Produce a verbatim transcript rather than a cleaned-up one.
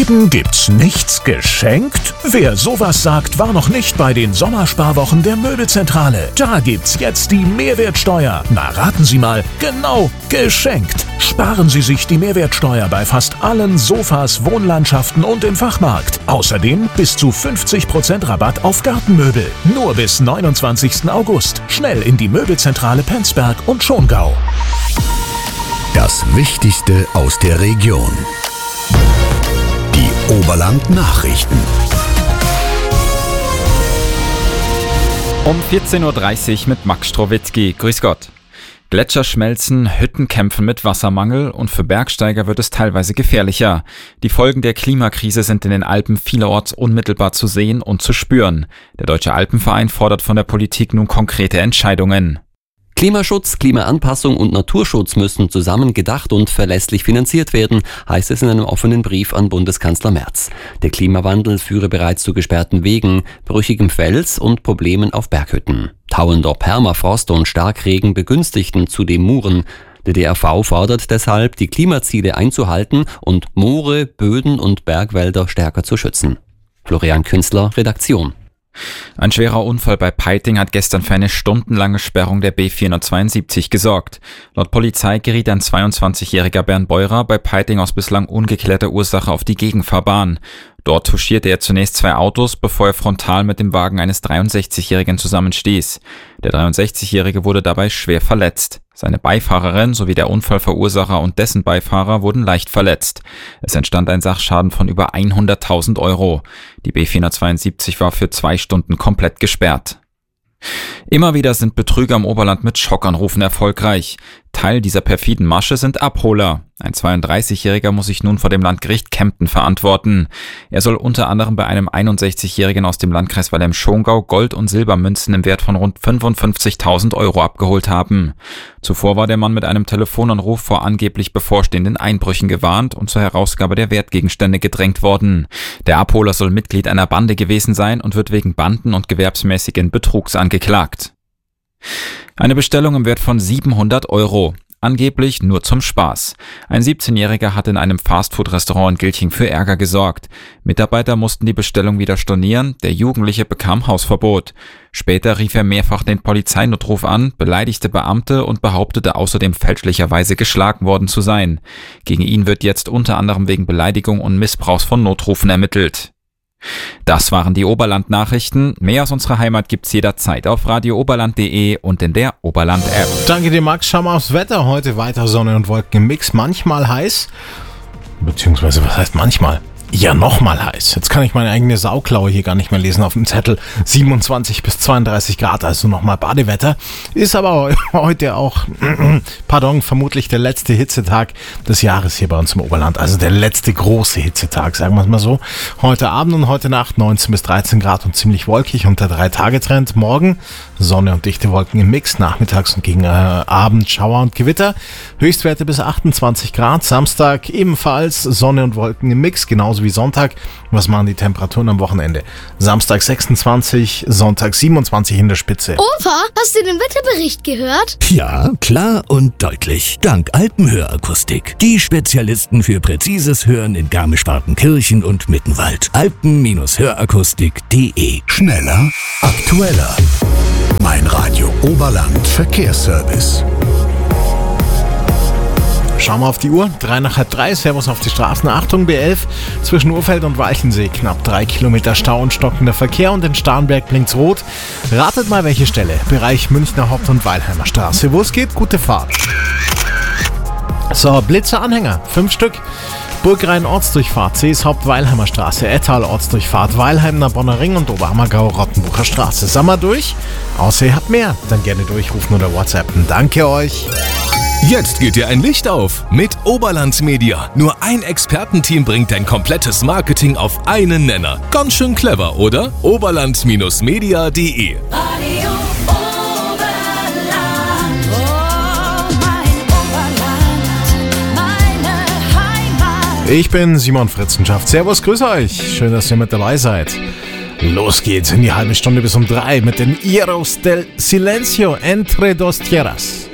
Deswegen gibt's nichts geschenkt? Wer sowas sagt, war noch nicht bei den Sommersparwochen der Möbelzentrale. Da gibt's jetzt die Mehrwertsteuer. Na, raten Sie mal, genau, geschenkt. Sparen Sie sich die Mehrwertsteuer bei fast allen Sofas, Wohnlandschaften und im Fachmarkt. Außerdem bis zu fünfzig Prozent Rabatt auf Gartenmöbel. Nur bis neunundzwanzigsten August. Schnell in die Möbelzentrale Penzberg und Schongau. Das Wichtigste aus der Region. Die Oberland-Nachrichten. Um vierzehn Uhr dreißig mit Max Strowitzki. Grüß Gott. Gletscher schmelzen, Hütten kämpfen mit Wassermangel und für Bergsteiger wird es teilweise gefährlicher. Die Folgen der Klimakrise sind in den Alpen vielerorts unmittelbar zu sehen und zu spüren. Der Deutsche Alpenverein fordert von der Politik nun konkrete Entscheidungen. Klimaschutz, Klimaanpassung und Naturschutz müssen zusammen gedacht und verlässlich finanziert werden, heißt es in einem offenen Brief an Bundeskanzler Merz. Der Klimawandel führe bereits zu gesperrten Wegen, brüchigem Fels und Problemen auf Berghütten. Tauender Permafrost und Starkregen begünstigten zudem Muren. Der D R V fordert deshalb, die Klimaziele einzuhalten und Moore, Böden und Bergwälder stärker zu schützen. Florian Künstler, Redaktion. Ein schwerer Unfall bei Peiting hat gestern für eine stundenlange Sperrung der B vierhundertzweiundsiebzig gesorgt. Laut Polizei geriet ein zweiundzwanzigjähriger Bernd Beurer bei Peiting aus bislang ungeklärter Ursache auf die Gegenfahrbahn. Dort touchierte er zunächst zwei Autos, bevor er frontal mit dem Wagen eines dreiundsechzigjährigen zusammenstieß. Der dreiundsechzigjährige wurde dabei schwer verletzt. Seine Beifahrerin sowie der Unfallverursacher und dessen Beifahrer wurden leicht verletzt. Es entstand ein Sachschaden von über hunderttausend Euro. Die B vierhundertzweiundsiebzig war für zwei Stunden komplett gesperrt. Immer wieder sind Betrüger im Oberland mit Schockanrufen erfolgreich. Teil dieser perfiden Masche sind Abholer. Ein zweiunddreißigjähriger muss sich nun vor dem Landgericht Kempten verantworten. Er soll unter anderem bei einem einundsechzigjährigen aus dem Landkreis Walheim-Schongau Gold- und Silbermünzen im Wert von rund fünfundfünfzigtausend Euro abgeholt haben. Zuvor war der Mann mit einem Telefonanruf vor angeblich bevorstehenden Einbrüchen gewarnt und zur Herausgabe der Wertgegenstände gedrängt worden. Der Abholer soll Mitglied einer Bande gewesen sein und wird wegen Banden- und gewerbsmäßigen Betrugs angeklagt. Eine Bestellung im Wert von siebenhundert Euro. Angeblich nur zum Spaß. Ein siebzehnjähriger hat in einem Fastfood-Restaurant in Gilching für Ärger gesorgt. Mitarbeiter mussten die Bestellung wieder stornieren, der Jugendliche bekam Hausverbot. Später rief er mehrfach den Polizeinotruf an, beleidigte Beamte und behauptete außerdem fälschlicherweise geschlagen worden zu sein. Gegen ihn wird jetzt unter anderem wegen Beleidigung und Missbrauchs von Notrufen ermittelt. Das waren die Oberland-Nachrichten. Mehr aus unserer Heimat gibt's jederzeit auf radio oberland punkt de und in der Oberland-App. Danke dir, Max. Schau mal aufs Wetter. Heute weiter Sonne und Wolken im Mix. Manchmal heiß. Beziehungsweise, was heißt manchmal? Ja, nochmal heiß. Jetzt kann ich meine eigene Sauklaue hier gar nicht mehr lesen auf dem Zettel. siebenundzwanzig bis zweiunddreißig Grad, also nochmal Badewetter. Ist aber heute auch, pardon, vermutlich der letzte Hitzetag des Jahres hier bei uns im Oberland. Also der letzte große Hitzetag, sagen wir es mal so. Heute Abend und heute Nacht neunzehn bis dreizehn Grad und ziemlich wolkig und der drei-Tage-Trend. Morgen Sonne und dichte Wolken im Mix. Nachmittags und gegen äh, Abend Schauer und Gewitter. Höchstwerte bis achtundzwanzig Grad. Samstag ebenfalls Sonne und Wolken im Mix, genauso wie Sonntag. Was machen die Temperaturen am Wochenende? Samstag sechsundzwanzig, Sonntag siebenundzwanzig in der Spitze. Opa, hast du den Wetterbericht gehört? Ja, klar und deutlich. Dank Alpenhörakustik. Die Spezialisten für präzises Hören in Garmisch-Partenkirchen und Mittenwald. alpen Hörakustik punkt de. Schneller, aktueller. Mein Radio Oberland Verkehrsservice. Schauen wir auf die Uhr. Drei nach halb drei. Servus auf die Straßen. Achtung, B elf. Zwischen Urfeld und Walchensee. Knapp drei Kilometer Stau und stockender Verkehr. Und in Starnberg blinkt's rot. Ratet mal, welche Stelle. Bereich Münchner Haupt- und Weilheimer Straße. Wo es geht, gute Fahrt. So, Blitzer-Anhänger. Fünf Stück. Burgrhein Ortsdurchfahrt, Seeshaupt Weilheimer Straße, Ettal Ortsdurchfahrt, Weilheimner Bonner Ring und Oberammergau Rottenbucher Straße. Sag mal durch. Außer ihr habt mehr, dann gerne durchrufen oder WhatsAppen. Danke euch. Jetzt geht dir ein Licht auf mit Oberland Media. Nur ein Expertenteam bringt dein komplettes Marketing auf einen Nenner. Ganz schön clever, oder? oberland Media punkt de. Radio Oberland, oh mein Oberland, meine Heimat. Ich bin Simon Fritzenschaft. Servus, grüß euch. Schön, dass ihr mit dabei seid. Los geht's in die halbe Stunde bis um drei mit den Heroes del Silencio entre dos tierras.